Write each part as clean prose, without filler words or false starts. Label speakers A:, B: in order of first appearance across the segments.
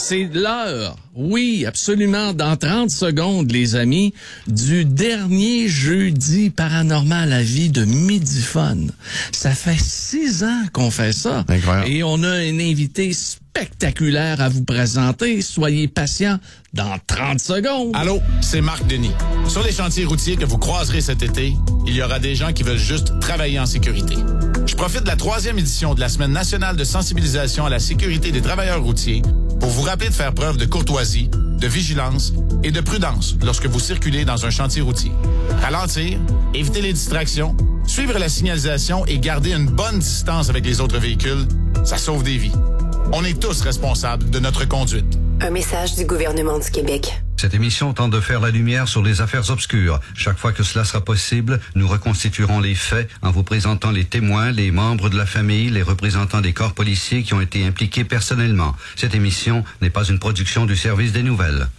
A: c'est l'heure, oui, absolument, dans 30 secondes, les amis, du dernier jeudi paranormal à vie de Midifone. Ça fait 6 ans qu'on fait ça.
B: Incroyable.
A: Et on a un invité spectaculaire à vous présenter. Soyez patients dans 30 secondes.
C: Allô, c'est Marc Denis. Sur les chantiers routiers que vous croiserez cet été, il y aura des gens qui veulent juste travailler en sécurité. Je profite de la 3e édition de la Semaine nationale de sensibilisation à la sécurité des travailleurs routiers pour vous rappeler de faire preuve de courtoisie, de vigilance et de prudence lorsque vous circulez dans un chantier routier. Ralentir, éviter les distractions, suivre la signalisation et garder une bonne distance avec les autres véhicules, ça sauve des vies. On est tous responsables de notre conduite.
D: Un message du gouvernement du Québec.
E: Cette émission tente de faire la lumière sur les affaires obscures. Chaque fois que cela sera possible, nous reconstituerons les faits en vous présentant les témoins, les membres de la famille, les représentants des corps policiers qui ont été impliqués personnellement. Cette émission n'est pas une production du service des nouvelles.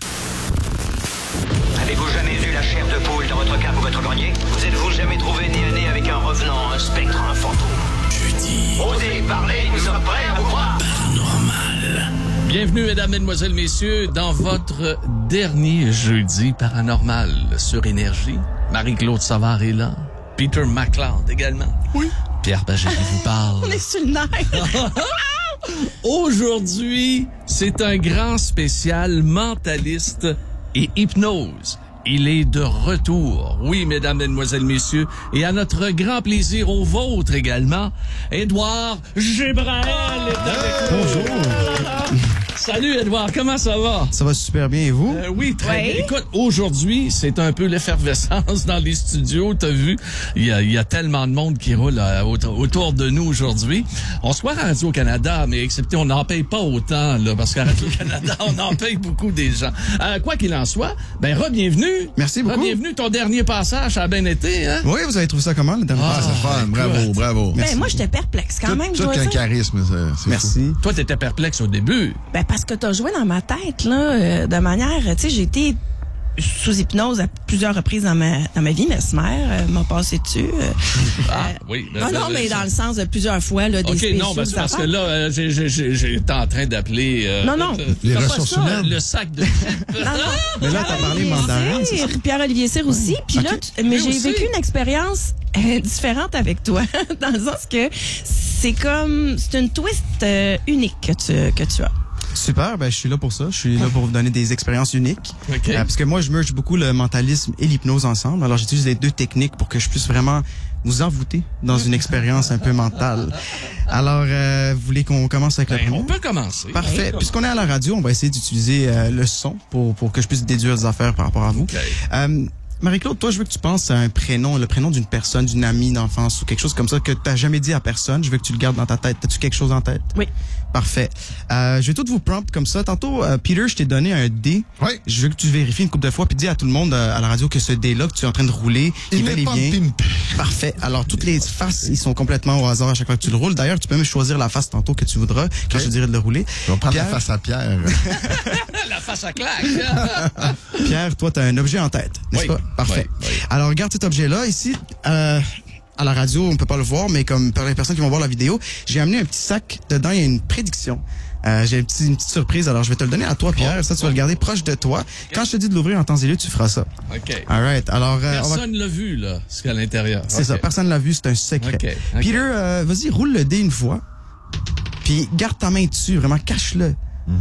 F: Avez-vous jamais vu la chair de poule dans votre cave ou votre grenier? Vous êtes-vous jamais trouvé nez à nez avec un revenant, un spectre, un fantôme? Jeudi. Osez parler, nous sommes prêts à vous croire.
A: Paranormal. Bienvenue, mesdames, mesdemoiselles, messieurs, dans votre dernier jeudi paranormal sur Énergie. Marie-Claude Savard est là. Peter McLeod également. Oui. Pierre Pagé vous parle.
G: On est sur le nerf.
A: Aujourd'hui, c'est un grand spécial mentaliste et hypnose. Il est de retour. Oui, mesdames, mesdemoiselles, messieurs. Et à notre grand plaisir, au vôtre également, Édouard Gébrel est avec nous.
B: Bonjour.
A: Salut, Édouard. Comment ça va?
B: Ça va super bien, et vous?
A: Oui, très bien. Écoute, aujourd'hui, c'est un peu l'effervescence dans les studios. T'as vu, il y a tellement de monde qui roule autour de nous aujourd'hui. On se voit à Radio-Canada, mais excepté, on n'en paye pas autant, là, parce qu'à Radio-Canada, on en paye beaucoup des gens. Quoi qu'il en soit, re-bienvenue.
B: Merci beaucoup.
A: Re-bienvenue. Ton dernier passage, ça a bien été, hein?
B: Oui, vous avez trouvé ça comment, le dernier
A: Ah,
B: passage?
A: c'est fun.
B: Bravo, bravo.
G: Ben, moi, j'étais perplexe quand même, je dois
B: Tout un
G: dire.
B: charisme, c'est Merci.
A: Toi, t'étais perplexe au début.
G: Ben, parce que t'as joué dans ma tête, là, de manière, tu sais, j'ai été sous hypnose à plusieurs reprises dans ma vie. Mesmer m'a passé dessus.
A: Oui.
G: Non, mais dans le sens de plusieurs fois, là, des
A: OK,
G: spéciaux,
A: non, parce
G: des
A: que
G: affaires.
A: là, j'étais en train d'appeler...
G: Non.
B: Les
G: Pas
B: ressources
G: ça.
B: humaines.
A: Le sac de...
G: Non.
B: Mais là, t'as parlé mandarin, c'est ça?
G: Pierre-Olivier Cyr aussi. Puis là, mais
A: Lui
G: j'ai
A: aussi.
G: vécu une expérience différente avec toi, dans le sens que c'est une twist unique que tu as.
B: Super, ben je suis là pour ça. Je suis là pour vous donner des expériences uniques.
A: OK.
B: Parce que moi, je merge beaucoup le mentalisme et l'hypnose ensemble. Alors, j'utilise les deux techniques pour que je puisse vraiment vous envoûter dans une expérience un peu mentale. Alors, vous voulez qu'on commence avec la première?
A: On peut commencer.
B: Parfait. Puisqu'on est à la radio, on va essayer d'utiliser le son pour que je puisse déduire des affaires par rapport à vous.
A: OK.
B: Marie-Claude, toi, je veux que tu penses à un prénom, le prénom d'une personne, d'une amie d'enfance ou quelque chose comme ça que t'as jamais dit à personne. Je veux que tu le gardes dans ta tête. T'as-tu quelque chose en tête?
G: Oui.
B: Parfait. Je vais tout vous prompt comme ça. Tantôt, Peter, je t'ai donné un dé.
H: Oui.
B: Je veux que tu vérifies une couple de fois puis dis à tout le monde à la radio que ce dé-là que tu es en train de rouler, il bel et bien. Parfait. Alors, toutes les faces, ils sont complètement au hasard à chaque fois que tu le roules. D'ailleurs, tu peux même choisir la face tantôt que tu voudras quand je te dirai de le rouler.
H: Je vais prendre
B: Pierre,
H: la face à Pierre.
A: La face à claque.
B: Pierre, toi, t'as un objet en tête, n'est-ce
A: Oui.
B: pas? Parfait.
A: Oui, oui.
B: Alors, regarde cet objet-là. Ici, à la radio, on peut pas le voir, mais comme pour les personnes qui vont voir la vidéo, j'ai amené un petit sac. Dedans, il y a une prédiction. J'ai une petite surprise. Alors, je vais te le donner à toi, Pierre. Ça, tu vas le garder proche de toi. Quand je te dis de l'ouvrir en temps et lieu, tu feras ça.
A: OK.
B: All right. Alors, on va...
A: Personne l'a vu, là, ce qu'il y a à l'intérieur.
B: C'est ça. Personne l'a vu. C'est un secret.
A: OK.
B: Peter, vas-y, roule le dé une fois. Puis, garde ta main dessus. Vraiment, cache-le.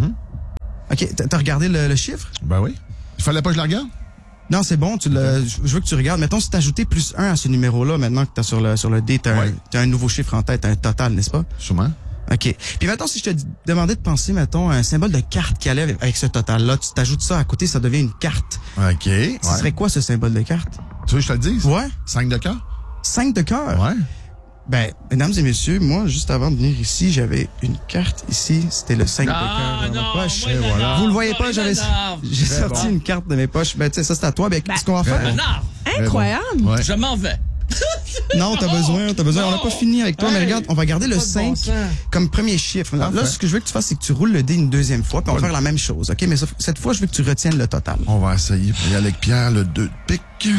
B: OK. T'as regardé le chiffre?
H: Ben oui. Il fallait pas que je la regarde?
B: Non, c'est bon. Je veux que tu regardes. Mettons, si t'as ajouté +1 à ce numéro-là, maintenant que t'as sur le dé, t'as un nouveau chiffre en tête, un total, n'est-ce pas?
H: Sûrement.
B: OK. Puis mettons, si je te demandais de penser, mettons, un symbole de carte qui allait avec ce total-là, tu t'ajoutes ça à côté, ça devient une carte.
H: OK. Ouais.
B: Ce serait quoi, ce symbole de carte?
H: Tu veux que je te le dise?
B: Ouais.
H: 5 de cœur?
B: 5 de cœur?
H: Ouais.
B: Ben, mesdames et messieurs, moi, juste avant de venir ici, j'avais une carte ici. C'était le 5 de cœur dans ma poche.
A: moi, il m'énerve.
B: Vous le voyez pas,
A: Il
B: j'ai
A: m'énerve.
B: sorti une carte de mes poches. Ben, tu sais, ça, c'est à toi. Ben, ce qu'on va faire...
A: Énerve.
G: Incroyable.
H: Ouais.
A: Je m'en vais.
B: Non, t'as besoin. On n'a pas fini avec toi, mais regarde, on va garder le
A: Pas de
B: 5
A: bon sens.
B: comme premier chiffre. Là, ce que je veux que tu fasses, c'est que tu roules le dé une deuxième fois, puis on va faire la même chose, OK? Mais cette fois, je veux que tu retiennes le total.
H: On va essayer. Puis avec Pierre, le 2 de pique.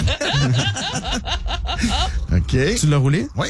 H: OK.
B: Tu l'as roulé?
H: Oui.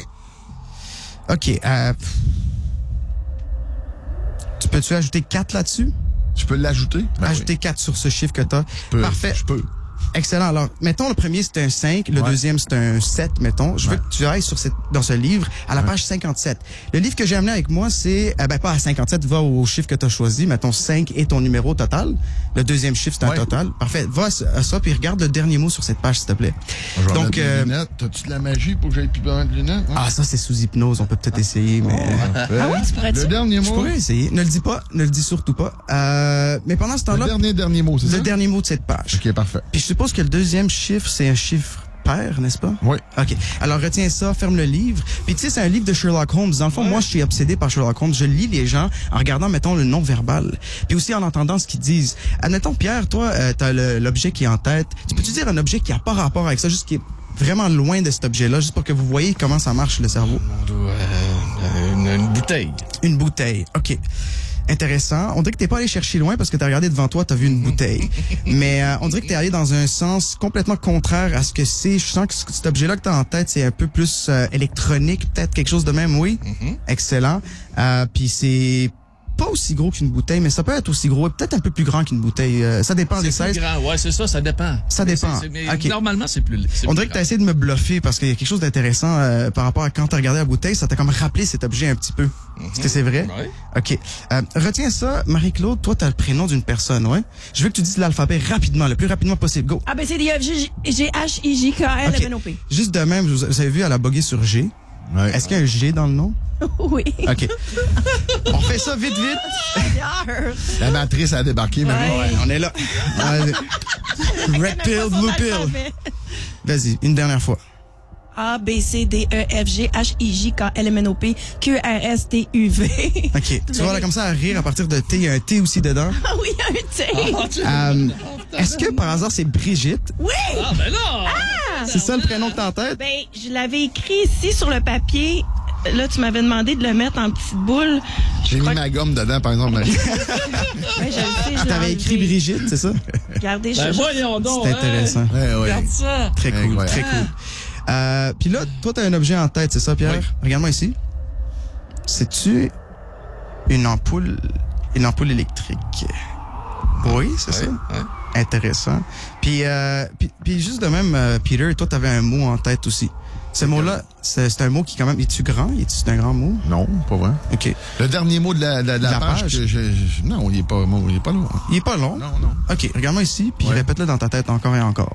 B: OK. Tu peux-tu ajouter 4 là-dessus?
H: Tu peux l'ajouter? Ben
B: Ajouter 4 sur ce chiffre que t'as. Parfait.
H: Je peux.
B: Excellent. Alors, mettons, le premier, c'est un 5. Le deuxième, c'est un 7, mettons. Je veux que tu ailles dans ce livre, à la page 57. Le livre que j'ai amené avec moi, c'est... pas à 57, va au chiffre que tu as choisi. Mettons, 5 est ton numéro total. Le deuxième chiffre, c'est un total. Parfait. Va à ça, puis regarde le dernier mot sur cette page, s'il te plaît.
H: Donc, lunettes. T'as-tu de la magie pour que j'aille plus besoin de lunettes? Hein?
B: Ah, ça, c'est sous hypnose. On peut peut-être essayer, mais...
G: Ah oui, tu pourrais-tu?
H: Le dernier mot?
B: Je pourrais essayer. Ne le dis pas. Ne le dis surtout pas. Mais pendant ce temps-là...
H: Le dernier mot, c'est ça?
B: Le dernier mot de cette page.
H: OK, parfait.
B: Puis je suppose que le deuxième chiffre, c'est un chiffre pair, n'est-ce pas?
H: Oui.
B: OK. Alors, retiens ça, ferme le livre. Puis tu sais, c'est un livre de Sherlock Holmes. Dans le fond, moi, je suis obsédé par Sherlock Holmes. Je lis les gens en regardant, mettons, le non-verbal. Puis aussi en entendant ce qu'ils disent. Admettons, Pierre, toi, t'as l'objet qui est en tête. Tu peux-tu dire un objet qui a pas rapport avec ça, juste qui est vraiment loin de cet objet-là, juste pour que vous voyez comment ça marche, le cerveau?
A: Une bouteille.
B: Une bouteille. OK. Intéressant. On dirait que t'es pas allé chercher loin parce que t'as regardé devant toi, t'as vu une bouteille. Mais on dirait que t'es allé dans un sens complètement contraire à ce que c'est. Je sens que cet objet-là que t'as en tête, c'est un peu plus électronique, peut-être quelque chose de même, oui. Excellent. Puis c'est pas aussi gros qu'une bouteille, mais ça peut être aussi gros et peut-être un peu plus grand qu'une bouteille. Ça dépend des
A: C'est
B: sizes.
A: plus grand. Ouais, c'est ça dépend.
B: Ça dépend.
A: Mais
B: Okay.
A: normalement, c'est plus
B: On dirait que t'as essayé de me bluffer parce qu'il y a quelque chose d'intéressant par rapport à quand t'as regardé la bouteille, ça t'a comme rappelé cet objet un petit peu. Est-ce que c'est vrai?
A: Oui.
B: OK. Retiens ça, Marie-Claude, toi, t'as le prénom d'une personne, ouais? Je veux que tu dises l'alphabet rapidement, le plus rapidement possible. Go!
G: Ah, ben, c'est G-H-I-J-K-L-M-N-O-P.
B: Juste de même, vous avez vu, elle a bugué sur G.
H: Ouais.
B: Est-ce qu'il y a un G dans le nom?
G: Oui.
B: OK. On fait ça vite, vite.
G: D'ailleurs.
H: La matrice a débarqué, mais
G: Ouais.
B: On est là. Red pill, blue pill. Vas-y, une dernière fois.
G: A, B, C, D, E, F, G, H, I, J, K, L, M, N, O, P, Q, R, S, T, U, V.
B: OK. Tu vois, là, comme ça, à rire à partir de T, il y a un T aussi dedans.
G: Ah oui, un T.
B: Est-ce que, par hasard, c'est Brigitte?
G: Oui.
A: Ah, ben là!
B: C'est ça le prénom que t'as en tête?
G: Ben, je l'avais écrit ici sur le papier. Là, tu m'avais demandé de le mettre en petite boule.
H: j'ai mis ma gomme dedans, par exemple.
G: Ouais, je le sais, je l'ai
B: T'avais écrit
G: enlevé.
B: Brigitte, c'est ça?
G: Regardez,
A: Ben voyons donc!
B: C'est intéressant.
H: Ouais.
A: Regarde ça!
B: Très cool,
H: Incroyable.
B: très cool. Puis là, toi, t'as un objet en tête, c'est ça, Pierre?
A: Oui.
B: Regarde-moi ici. C'est-tu une ampoule électrique? Oui, c'est ça.
A: Ouais.
B: Intéressant. Puis juste de même, Peter, toi, t'avais un mot en tête aussi. Ce mot-là, c'est un mot qui, quand même, est-tu grand? C'est un grand mot?
H: Non, pas vrai.
B: OK.
H: Le dernier mot de la page,
B: page?
H: que non, il est pas long.
B: Il est pas long?
H: Non.
B: OK, regarde-moi ici, puis
H: Ouais.
B: répète-le dans ta tête encore et encore.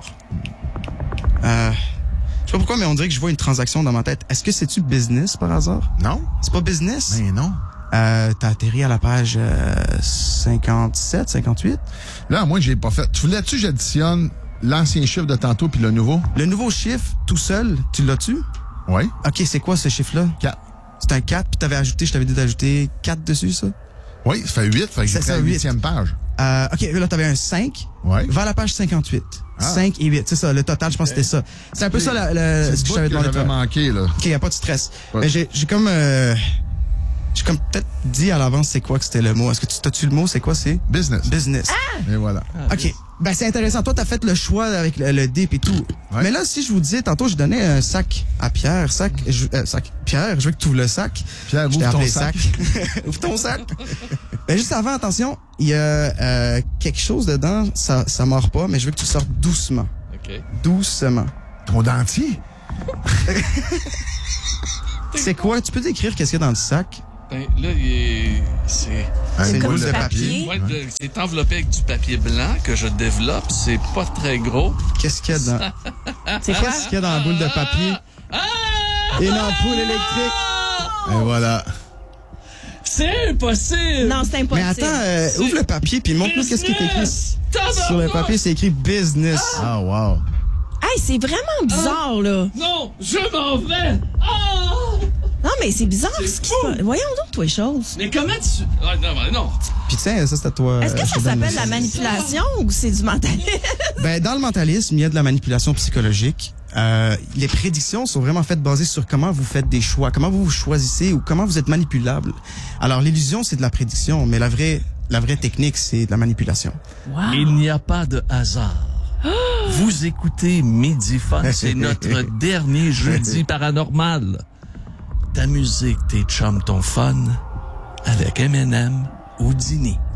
B: Je sais pas pourquoi, mais on dirait que je vois une transaction dans ma tête. Est-ce que c'est-tu business, par hasard?
H: Non?
B: C'est pas business?
H: Mais non.
B: T'as atterri à la page 57, 58?
H: Là, moi, j'ai pas fait. Tu voulais-tu que j'additionne l'ancien chiffre de tantôt puis le nouveau?
B: Le nouveau chiffre, tout seul, tu l'as-tu?
H: Oui.
B: OK, c'est quoi ce chiffre-là?
H: 4.
B: C'est un 4, puis je t'avais dit d'ajouter 4 dessus, ça?
H: Oui, ça fait 8. Fait que j'ai
B: C'est
H: pris
B: ça,
H: la
B: 8.
H: 8e page.
B: OK, là, t'avais un 5.
H: Ouais.
B: Va à la page 58.
H: Ah.
B: 5 et 8, c'est ça, le total, je pense que c'était ça. C'est un peu ça ce que je t'avais demandé de
H: j'avais
B: faire.
H: manqué, là.
B: OK, y a pas de stress.
H: Ouais.
B: Mais j'ai comme peut-être dit à l'avance c'est quoi que c'était le mot. Est-ce que t'as-tu le mot? C'est quoi? C'est
H: Business.
B: business.
H: Et voilà.
B: OK. Ben, c'est intéressant. Toi, t'as fait le choix avec le dip et tout.
H: Ouais.
B: Mais là, si je vous disais, tantôt, je donnais un sac à Pierre. Pierre, je veux que tu ouvres le sac.
H: Pierre,
B: Je t'ai
H: ouvre ton
B: appelé
H: sac.
B: Ouvre ton sac. Ben, juste avant, attention, il y a quelque chose dedans. Ça mord pas, mais je veux que tu sortes doucement.
A: OK.
B: Doucement.
H: Ton dentier?
B: C'est quoi? Tu peux décrire qu'est-ce qu'il y a dans le sac?
A: Ben, là, c'est
B: C'est une
H: boule
B: boule de
G: papier.
B: papier.
A: ouais, c'est enveloppé avec du papier blanc que je développe. C'est pas très gros.
B: Qu'est-ce qu'il y a dedans?
G: C'est quoi?
B: Qu'est-ce qu'il y a dans la boule de papier? Une ampoule électrique.
H: Et voilà.
A: C'est impossible!
G: Non, c'est impossible.
B: Mais attends, ouvre le papier puis montre-nous qu'est-ce qui est écrit. Sur le papier, c'est écrit business.
H: Ah, wow.
G: Hey, c'est vraiment bizarre, là.
A: Non, je m'en vais! Ah!
G: Non, mais c'est bizarre
A: C'est
G: ce qui
A: fou.
G: se passe. Voyons donc, toi, les choses.
A: Mais comment tu... Ah, non, mais non.
B: Puis tiens, ça c'est à toi.
G: Est-ce que
B: je
G: ça
B: te donne
G: s'appelle
B: le-
G: la manipulation ou c'est du mentalisme?
B: Ben, dans le mentalisme, il y a de la manipulation psychologique. Les prédictions sont vraiment faites basées sur comment vous faites des choix, comment vous choisissez ou comment vous êtes manipulable. Alors, l'illusion, c'est de la prédiction, mais la vraie technique, c'est de la manipulation.
G: Wow.
A: Il n'y a pas de hasard. Vous écoutez Midi Fun, c'est notre dernier jeudi paranormal. Ta musique, tes chums, ton fun, avec M&M ou Dini.